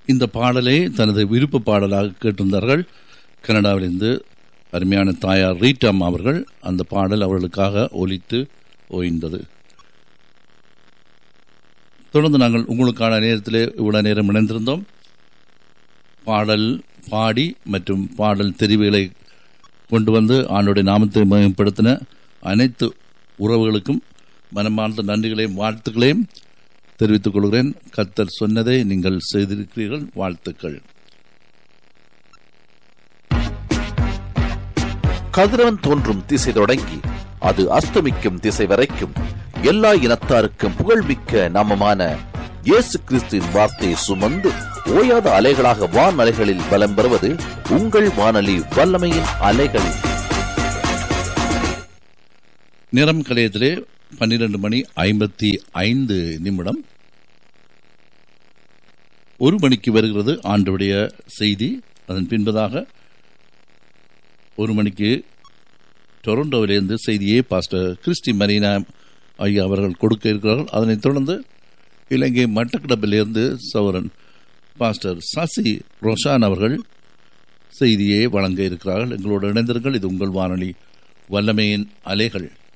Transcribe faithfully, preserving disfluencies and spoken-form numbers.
இந்த பாடலை தனது விருப்ப பாடலாக கேட்டிருந்தார்கள். கனடாவிலிருந்து அருமையான தாயார் ரீட்டாம் அவர்கள். அந்த பாடல் அவர்களுக்காக ஒலித்து ஓய்ந்தது. தொடர்ந்து நாங்கள் உங்களுக்கான நேரத்திலே இவ்வளவு நேரம் இணைந்திருந்தோம். பாடல் பாடி மற்றும் பாடல் தெரிவுகளை கொண்டு வந்து ஆண்டோடைய நாமத்தை மேம்படுத்தின அனைத்து உறவுகளுக்கும் மனமார்ந்த நன்றிகளையும் வாழ்த்துக்களையும் தெரிவித்துக் கொள்கிறேன். கர்த்தர் சொன்னதை நீங்கள் செய்திருக்கிறீர்கள். வாழ்த்துக்கள். கதிரவன் தோன்றும் திசை தொடங்கி அது அஸ்தமிக்கும் திசை வரைக்கும் எல்லா இனத்தாருக்கும் புகழ்மிக்க நாமமான இயேசு கிறிஸ்துவின் வார்த்தையை சுமந்து ஓயாத அலைகளாக வான் அலைகளில் பலம் பெறுவது உங்கள் வானொலி வல்லமையின் அலைகள். நிறம் கலையத்திலே பன்னிரண்டு மணி ஐம்பத்தி ஐந்து நிமிடம். ஒரு மணிக்கு வருகிறது ஆண்டவருடைய செய்தி. அதன் பின்பதாக ஒரு மணிக்கு டொரண்டோவிலிருந்து செய்தியை பாஸ்டர் கிறிஸ்டி மரீனா ஐயா அவர்கள் கொடுக்க இருக்கிறார்கள். அதனைத் தொடர்ந்து இலங்கை மட்டக்களப்பிலிருந்து சௌரன் பாஸ்டர் சசி ரோஷான் அவர்கள் செய்தியை வழங்க இருக்கிறார்கள். எங்களோடு இணைந்திருங்கள். இது உங்கள் வானொலி வல்லமையின் அலைகள்.